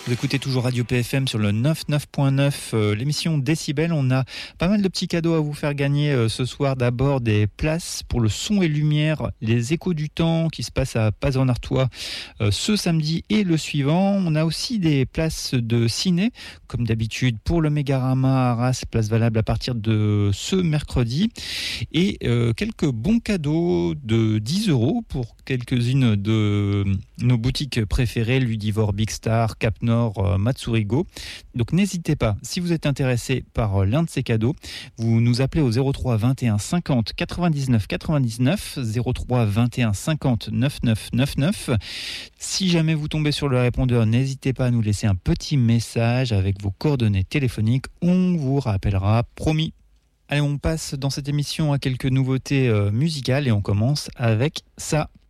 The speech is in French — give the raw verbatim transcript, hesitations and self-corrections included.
Vous écoutez toujours Radio P F M sur le quatre-vingt-neuf point neuf, euh, l'émission Décibel. On a pas mal de petits cadeaux à vous faire gagner euh, ce soir. D'abord des places pour le son et lumière, les échos du temps qui se passent à Paz-en-Artois euh, ce samedi et le suivant. On a aussi des places de ciné, comme d'habitude pour le Mégarama à Arras, place valable à partir de ce mercredi. Et euh, quelques bons cadeaux de dix euros pour quelques-unes de nos boutiques préférées, Ludivore, Big Star, Cap Nord, Matsurigo. Donc n'hésitez pas, si vous êtes intéressé par l'un de ces cadeaux, vous nous appelez au zéro trois vingt et un cinquante quatre-vingt-dix-neuf quatre-vingt-dix-neuf, zéro trois vingt et un cinquante quatre-vingt-dix-neuf quatre-vingt-dix-neuf. Si jamais vous tombez sur le répondeur, n'hésitez pas à nous laisser un petit message avec vos coordonnées téléphoniques. On vous rappellera, promis. Allez, on passe dans cette émission à quelques nouveautés euh, musicales et on commence avec ça.